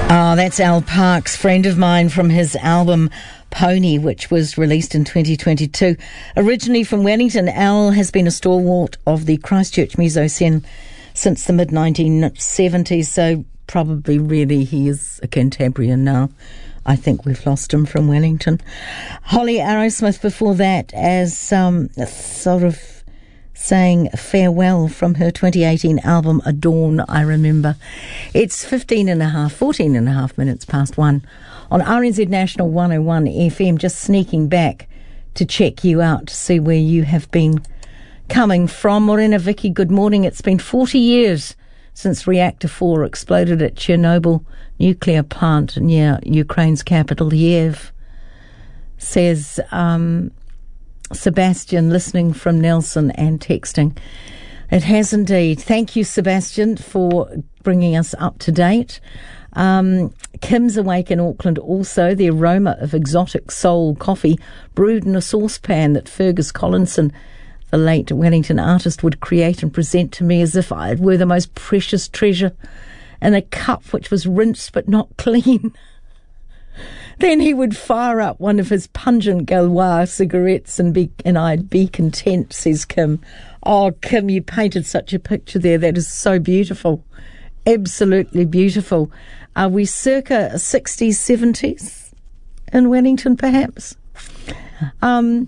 Oh, that's Al Parks, friend of mine, from his album Pony, which was released in 2022. Originally from Wellington, Al has been a stalwart of the Christchurch meso scene since the mid-1970s, so probably really he is a Cantabrian now. I think we've lost him from Wellington. Holly Arrowsmith before that as sort of saying farewell from her 2018 album Adorn, I remember. It's 14 and a half minutes past 1 on RNZ National 101 FM, just sneaking back to check you out, to see where you have been coming from. Morena Vicky, good morning. It's been 40 years since Reactor 4 exploded at Chernobyl nuclear plant near Ukraine's capital, Kiev, says Sebastian, listening from Nelson and texting. It has indeed. Thank you, Sebastian, for bringing us up to date. Kim's awake in Auckland also. The aroma of exotic soul coffee brewed in a saucepan that Fergus Collinson, the late Wellington artist, would create and present to me as if I were the most precious treasure, in a cup which was rinsed but not clean. Then he would fire up one of his pungent Gaulois cigarettes and I'd be content, says Kim. Oh, Kim, you painted such a picture there. That is so beautiful. Absolutely beautiful. Are we circa 60s, 70s in Wellington, perhaps? I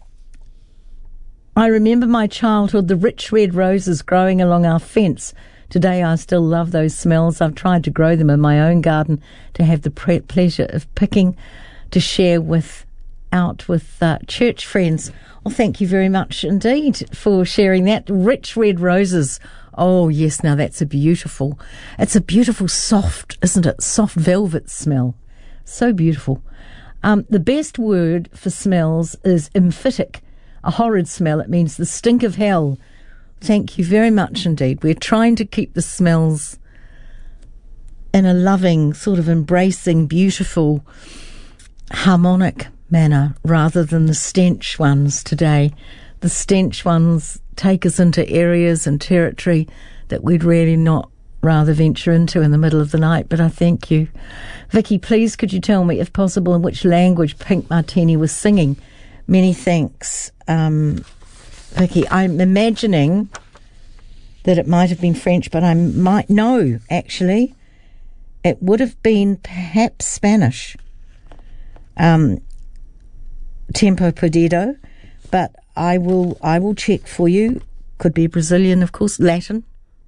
remember my childhood, the rich red roses growing along our fence. Today I still love those smells. I've tried to grow them in my own garden to have the pleasure of picking, to share out with church friends. Well, thank you very much indeed for sharing that. Rich red roses. Oh, yes, now it's a beautiful soft, isn't it? Soft velvet smell. So beautiful. The best word for smells is emphatic, a horrid smell. It means the stink of hell. Thank you very much indeed. We're trying to keep the smells in a loving, sort of embracing, beautiful, harmonic manner rather than the stench ones today. The stench ones take us into areas and territory that we'd really not rather venture into in the middle of the night, but I thank you. Vicky, please could you tell me, if possible, in which language Pink Martini was singing? Many thanks. Vicky, I'm imagining that it might have been French, but I might know, actually. It would have been perhaps Spanish. Tempo Perdido, but I will check for you. Could be Brazilian, of course. Latin.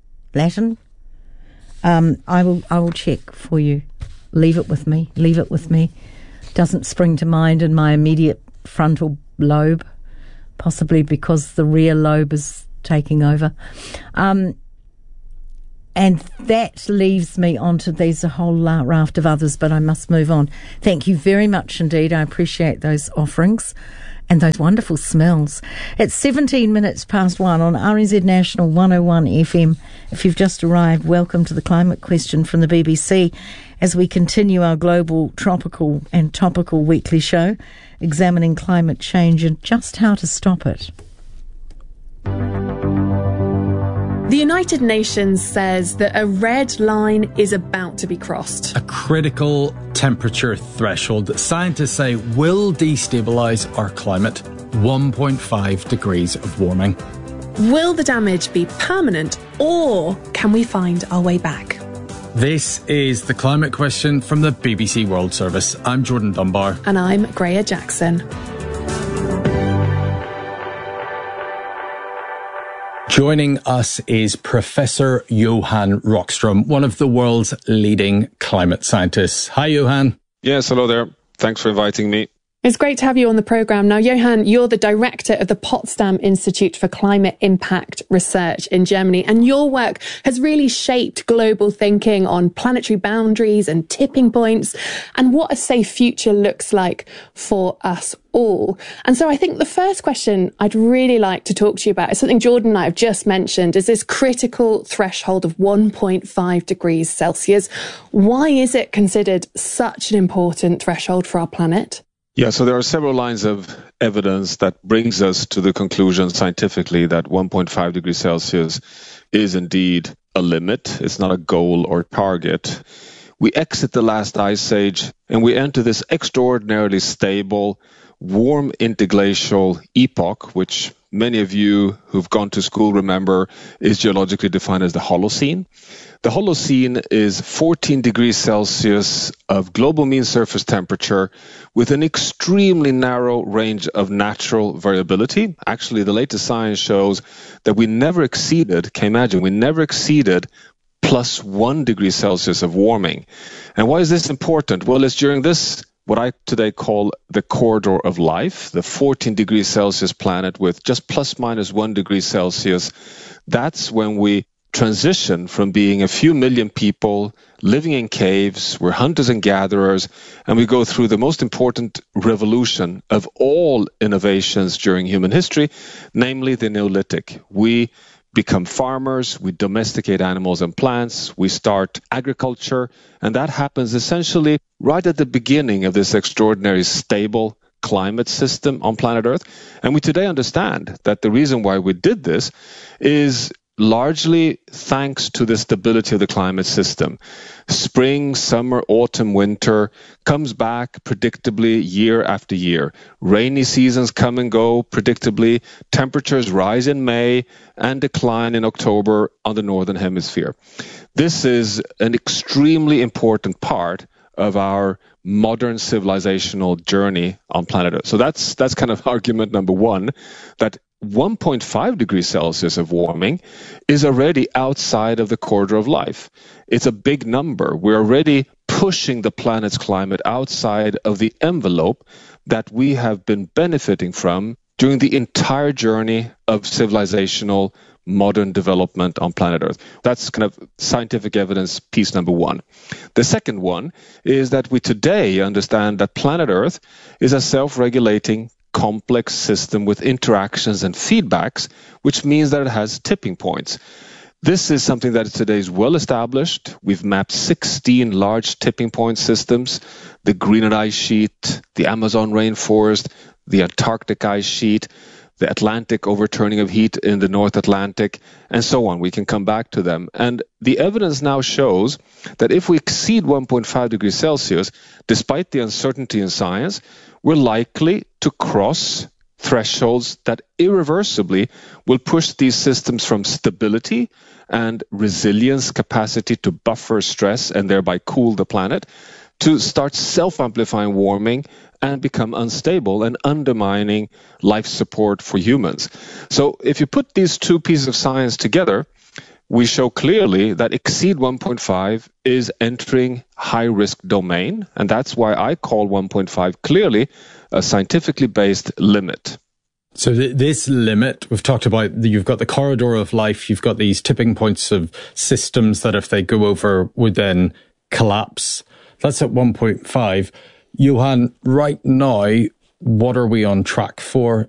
I will check for you. Leave it with me. Doesn't spring to mind in my immediate frontal lobe. Possibly because the rear lobe is taking over. And that leaves me onto, there's a whole raft of others, but I must move on. Thank you very much indeed. I appreciate those offerings and those wonderful smells. It's 17 minutes past 1 on RNZ National 101 FM. If you've just arrived, welcome to the Climate Question from the BBC as we continue our global, tropical and topical weekly show, examining climate change and just how to stop it. The United Nations says that a red line is about to be crossed. A critical temperature threshold that scientists say will destabilise our climate. 1.5 degrees of warming. Will the damage be permanent, or can we find our way back? This is the Climate Question from the BBC World Service. I'm Jordan Dunbar. And I'm Greya Jackson. Joining us is Professor Johan Rockström, one of the world's leading climate scientists. Hi, Johan. Yes, hello there. Thanks for inviting me. It's great to have you on the programme. Now, Johan, you're the director of the Potsdam Institute for Climate Impact Research in Germany, and your work has really shaped global thinking on planetary boundaries and tipping points and what a safe future looks like for us all. And so I think the first question I'd really like to talk to you about is something Jordan and I have just mentioned, is this critical threshold of 1.5 degrees Celsius. Why is it considered such an important threshold for our planet? Yeah, so there are several lines of evidence that brings us to the conclusion scientifically that 1.5 degrees Celsius is indeed a limit. It's not a goal or target. we exit the last ice age and we enter this extraordinarily stable, warm interglacial epoch, which many of you who've gone to school remember is geologically defined as the Holocene. The Holocene is 14 degrees Celsius of global mean surface temperature with an extremely narrow range of natural variability. Actually, the latest science shows that we never exceeded plus 1 degree Celsius of warming. And why is this important? Well, it's during this, what I today call the corridor of life, the 14 degrees Celsius planet with just plus minus 1 degree Celsius. That's when we transition from being a few million people living in caves, we're hunters and gatherers, and we go through the most important revolution of all innovations during human history, namely the Neolithic. We become farmers, we domesticate animals and plants, we start agriculture, and that happens essentially right at the beginning of this extraordinary stable climate system on planet Earth. And we today understand that the reason why we did this is largely thanks to the stability of the climate system. Spring, summer, autumn, winter comes back predictably year after year. Rainy seasons come and go predictably. Temperatures rise in May and decline in October on the northern hemisphere. This is an extremely important part of our modern civilizational journey on planet Earth. So that's kind of argument number one, that 1.5 degrees Celsius of warming is already outside of the corridor of life. It's a big number. We're already pushing the planet's climate outside of the envelope that we have been benefiting from during the entire journey of civilizational modern development on planet Earth. That's kind of scientific evidence piece number one. The second one is that we today understand that planet Earth is a self-regulating complex system with interactions and feedbacks, which means that it has tipping points. This is something that today is well established. We've mapped 16 large tipping point systems, the Greenland ice sheet, the Amazon rainforest, the Antarctic ice sheet, the Atlantic overturning of heat in the North Atlantic, and so on. We can come back to them. And the evidence now shows that if we exceed 1.5 degrees Celsius, despite the uncertainty in science, we're likely to cross thresholds that irreversibly will push these systems from stability and resilience capacity to buffer stress and thereby cool the planet to start self-amplifying warming and become unstable and undermining life support for humans. So if you put these two pieces of science together, we show clearly that exceed 1.5 is entering high-risk domain, and that's why I call 1.5 clearly a scientifically based limit. So this limit, we've talked about, you've got the corridor of life, you've got these tipping points of systems that if they go over would then collapse. That's at 1.5. Johan, right now, what are we on track for